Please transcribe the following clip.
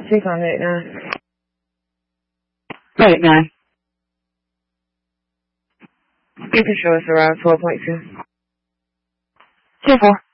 Take on 8-9. 8-9. You can show us around 12.2. 2-4.